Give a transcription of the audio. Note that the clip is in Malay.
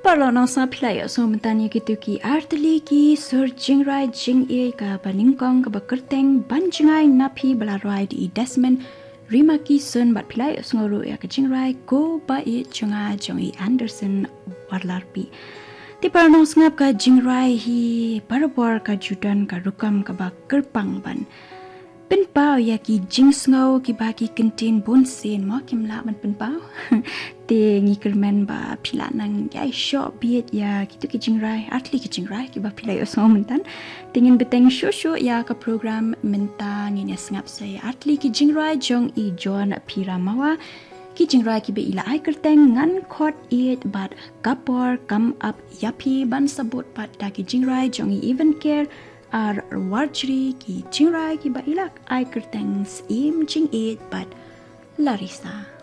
parlo no sa pilai so mentani gitu ki artli ki sur jingrai jing e ka baningkong ka bakerteng banjingai napi balarai di Desmond Rimaki sun bat pilai ngoro ya ka jingrai go ba e chunga jongi Anderson warlarpi ti parno ngap ka jingrai hi parabor ka judan ka rukam ka ba kerpang ban pen pau ya ki jing ngau ki ba ki kentin bon sen mo kim la man pen pau te ngi kermen ba pila nang ya shop biet ya ki tu ki jingrai atli ki jingrai ki ba pila yo so mentan tingin beteng shosho ya ka program menta ngi ne ngap sai atli ki jingrai jong i jon piramawa ki jingrai ki be ila ai kerteng ngan khot it bat kapor kam up yapi ban sabut pat da ki jingrai jong i even care ar warjri ki jingrai ki ba ilak ai kerteng im jing it bat Larissa